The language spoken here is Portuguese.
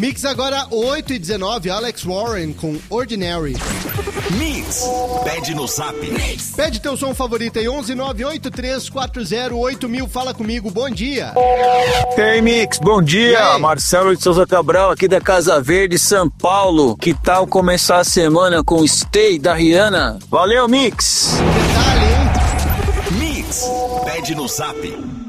Mix agora 8h19, Alex Warren com Ordinary. Mix, pede no zap. Mix. Pede teu som favorito aí, 11983408000, fala comigo, bom dia. Ei, Mix, bom dia, Marcelo de Souza Cabral aqui da Casa Verde, São Paulo. Que tal começar a semana com Stay da Rihanna? Valeu, Mix. Detalhe, hein? Mix, pede no zap.